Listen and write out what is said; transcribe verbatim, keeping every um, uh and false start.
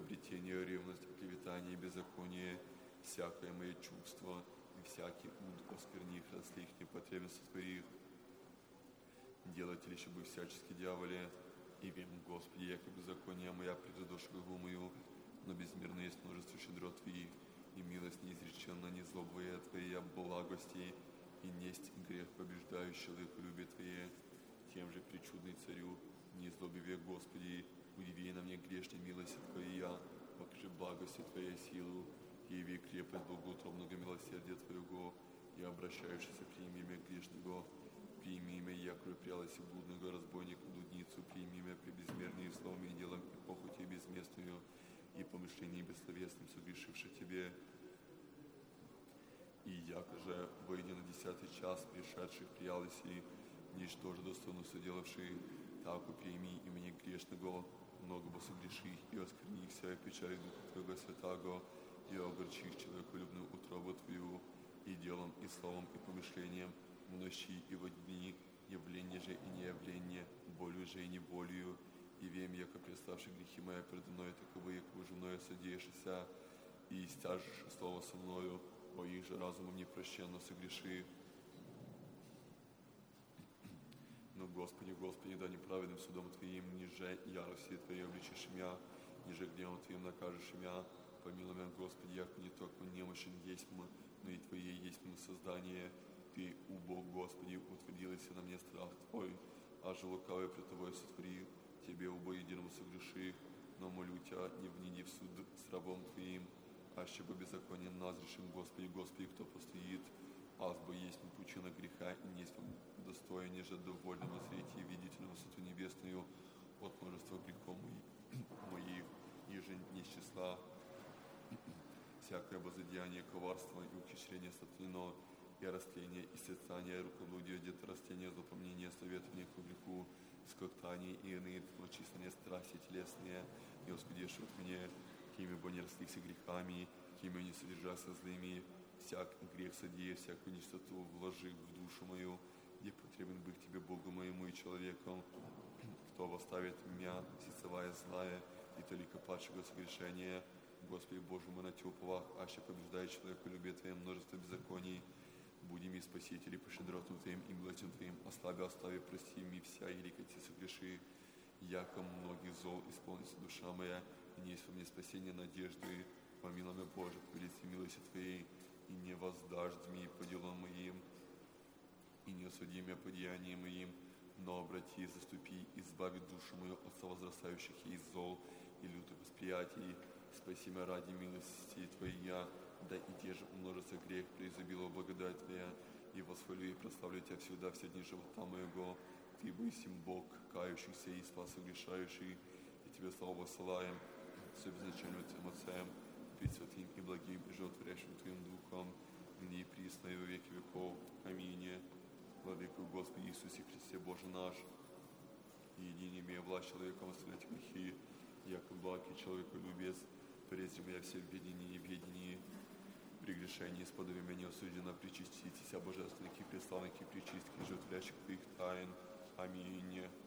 обретение, ревность, клеветание, беззаконие, всякое мое чувство и всякий уд оскверних, растлих непотребностей твоих. Делайте ли еще бы всячески дьяволе, и вем, Господи, яко беззаконие моя предадушь главу мою, но безмерно есть множество щедрот Твоих, и милость неизреченна, не злобная Твоя благости, и несть грех побеждающий человеколюбие Твое. Тем же причудный царю, не злоби век, Господи, удиви на мне грешной милости Твоя, покажи благости Твоей силу, и яви крепость благоутробного милосердия Твоего, и обращающийся прими имя грешного, прими имя якоря прялость блудного разбойника, блудницу, прими имя при безмерные словом и делом, и похоти безместную, и помышление бессловесным, согрешивши Тебе. И яко же, войдя на десятый час, пришедших приялоси, ничтоже достойно соделавший, так уприми имени грешного, много бы согреших, и осквернихся, и печали Духа Твоего Святаго, и огорчих человеколюбную утробу Твою, и делом, и словом, и помышлением, в ночи и во дни, явление же и неявление, болью же и неволью, и вем, яко представши грехи мои предо мною, таковы, яко уже мною содеешься, и стяжешь слово со мною, о их же разумом непрощенно согреши. Но, Господи, Господи, да неправедным судом Твоим, ниже ярости Твоей обличишь меня, ниже гневом Твоим накажешь меня. Помилуй меня, Господи, яко не только немощен есть мы, но и Твое есть мы создание. Ты, у Бог, Господи, утвердился на мне страх Твой, а же лукавый пред Тобой сотворил, Тебе, убо единому согреши, но молю Тебя, не вниди в суд с рабом Твоим, аще бы беззаконен назрешим, Господи, Господи, кто постоит, азбо есть мы пучина греха, и не есть достоин, неже довольному зрите и видительному соту небесную от множества грехов моих, еже не с числа всякое возодеяние, коварство и ухищрение сотворено, и растление, и сецание, рукоблудие, деторастение, злопомнение, советование к греху, скоктание и иные злочисленные страсти телесные, не оскудешь от мне, кими бы не росли все грехами, кими не содержаться злыми, всяк грех содея, всякую нечистоту вложи в душу мою, где потребен быть Тебе, Богу моему и человеком, кто восставит меня, сецовая злая, и только падшего согрешения, Господи Боже мой, на Тебя уповах, аще побеждает человека любе Твоем множество беззаконий, буди ми спасители по щедротам Твоим и милостям Твоим, ослаби, остави, прости ми вся и рекоти согреши, яко многих зол исполнится душа моя, и не есть во мне спасение надежды, помилуй меня, Боже, по величеству милости Твоей, и не воздашь дни по делам моим, и не осуди меня по деяниям моим, но обрати, заступи, избави душу мою от совозрастающих ей зол и лютых восприятий, спаси меня ради милости Твоя, да и те же умножится грех, преизобилова благодать Твоя, и восхвалю и прославлю Тебя всегда, все дни живота моего. Ты бысь им Бог, кающийся и спас согрешающий, и Тебе славу посылаем, все безначальным Твоим Отцем, Пресвятым и благим, и животворящим Твоим Духом, ныне и присно и во веки веков. Аминь. Владыка Господи Иисусе Христе, Боже наш, едине имея власть человеком оставлять грехи, яко благ и человеколюбец, прежде я все в ведении и в ведении, прегрешении, сподоби меня осуждено, причаститесь, божественных и преславных и причистки, животворящих Твоих тайн. Аминь.